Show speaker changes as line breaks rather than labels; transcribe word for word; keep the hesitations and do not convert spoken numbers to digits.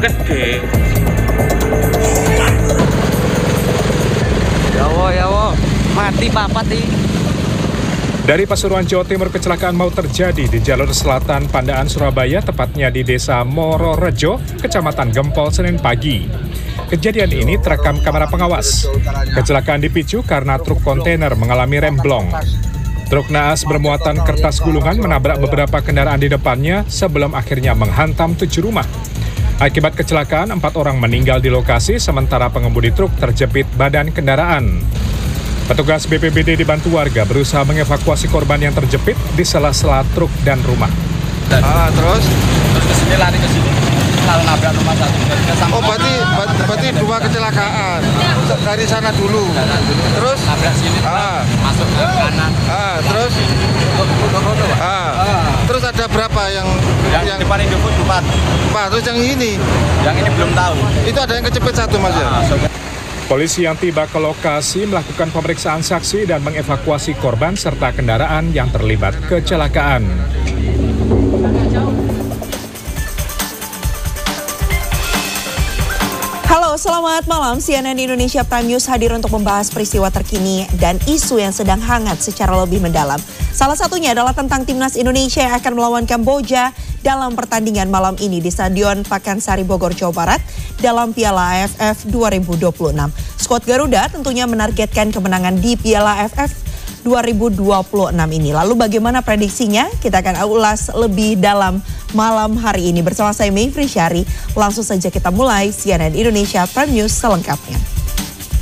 gede.
Ya wo, ya wo. Mati papat nih.
Dari Pasuruan, Jawa Timur, kecelakaan maut terjadi di jalur selatan Pandaan, Surabaya, tepatnya di Desa Mororejo, Kecamatan Gempol, Senin pagi. Kejadian ini terekam kamera pengawas. Kecelakaan dipicu karena truk kontainer mengalami remblong. Truk naas bermuatan kertas gulungan menabrak beberapa kendaraan di depannya sebelum akhirnya menghantam tujuh rumah. Akibat kecelakaan, empat orang meninggal di lokasi, sementara pengemudi truk terjepit badan kendaraan. Petugas B P B D dibantu warga berusaha mengevakuasi korban yang terjepit di sela-sela truk dan rumah.
Ah, terus? Terus ke sini lari ke sini. Lalu nabrak rumah satu.
Oh, berarti berarti dua kecelakaan. Dari sana dulu. Terus
nabrak sini,
ah.
masuk ke kanan.
Ah, terus ah. Terus ada berapa yang
yang, yang depan Indofood empat.
Empat. Terus yang ini?
Yang ini belum tahu.
Itu ada yang kecepet satu, Mas ya?
Ah, so
Polisi yang tiba ke lokasi melakukan pemeriksaan saksi dan mengevakuasi korban serta kendaraan yang terlibat kecelakaan.
Halo, selamat malam. C N N Indonesia Prime News hadir untuk membahas peristiwa terkini dan isu yang sedang hangat secara lebih mendalam. Salah satunya adalah tentang timnas Indonesia yang akan melawan Kamboja dalam pertandingan malam ini di Stadion Pakansari Bogor, Jawa Barat dalam Piala A F F dua ribu dua puluh enam. Skuad Garuda tentunya menargetkan kemenangan di Piala A F F dua ribu dua puluh enam ini. Lalu bagaimana prediksinya? Kita akan ulas lebih dalam malam hari ini bersama saya Mayfri Syari. Langsung saja kita mulai C N N Indonesia Prime News selengkapnya.